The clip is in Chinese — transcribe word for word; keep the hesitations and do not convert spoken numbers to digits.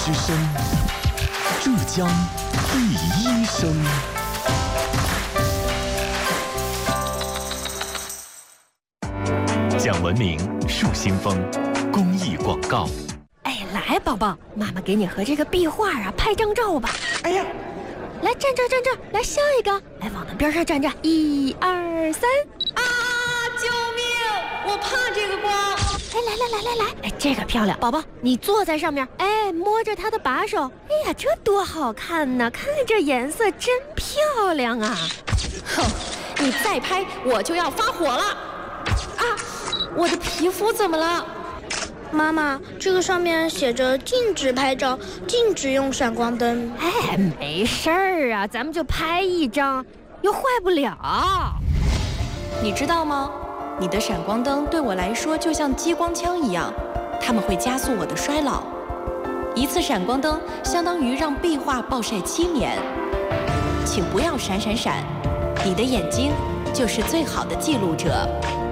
之声，浙江第一声。讲文明树新风公益广告。 哎，来，宝宝，妈妈给你和这个壁画啊拍张照吧。 哎呀， 来站这儿站这儿，来笑一个，来往那边上站着，一二三。 啊！救命！我怕这个光。 哎，来来来来来，哎，这个漂亮，宝宝，你坐在上面，哎，摸着它的把手，哎呀，这多好看呢！看这颜色真漂亮啊！ 哼，你再拍我就要发火了。啊，我的皮肤怎么了？ 妈妈，这个上面写着禁止拍照，禁止用闪光灯。 哎，没事儿啊，咱们就拍一张，又坏不了。 你知道吗？你的闪光灯对我来说就像激光枪一样，它们会加速我的衰老。一次闪光灯相当于让壁画暴晒七年。请不要闪闪闪，你的眼睛就是最好的记录者。